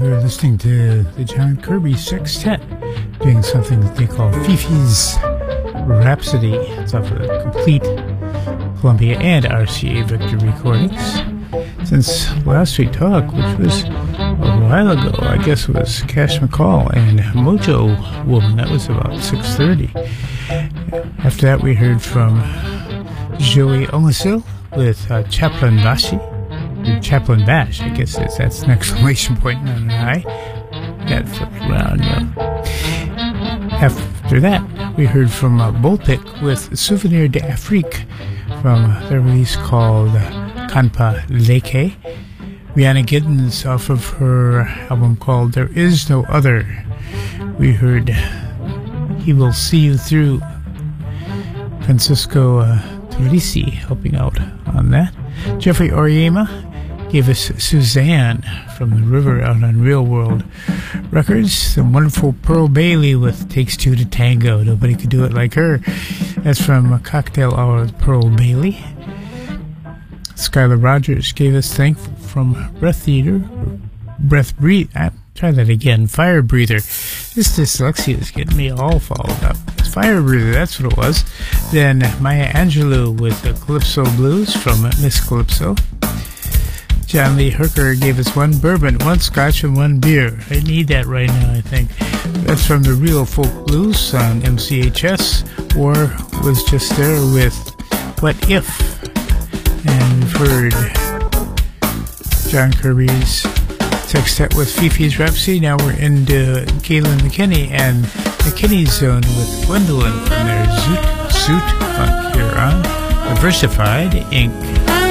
we're listening to the John Kirby Sextet doing something that they call Fifi's Rhapsody. It's off of the Complete Columbia and RCA Victor recordings. Since last we talked, which was a while ago, I guess it was Cash McCall and Mojo Woman. That was about 6:30. After that, we heard from Joey Ongasil with Chaplain Bashi. Chaplain Bash, I guess that's an exclamation point and an I. Got flipped around, yeah. After that, we heard from Bullpick with Souvenir d'Afrique from their release called Kanpa Leke. Rihanna Giddens off of her album called There Is No Other. We heard He Will See You Through. Francisco Turisi helping out on that. Jeffrey Oriema gave us Suzanne from the River out on Real World Records. The wonderful Pearl Bailey with Takes Two to Tango. Nobody could do it like her. That's from Cocktail Hour with Pearl Bailey. Skylar Rogers gave us Thankful from Breath Eater. Try that again. Fire Breather. This dyslexia is getting me all followed up. It's Fire Breather, that's what it was. Then Maya Angelou with Calypso Blues from Miss Calypso. John Lee Hooker gave us one bourbon, one scotch, and one beer. I need that right now, I think. That's from the Real Folk Blues on MCHS, or was just there with What If. And we've heard John Kirby's Sextet with Fifi's Rhapsody. Now we're into Kaylin McKinney and McKinney's Zone with Gwendolyn from their Zoot Funk here on Diversified Inc.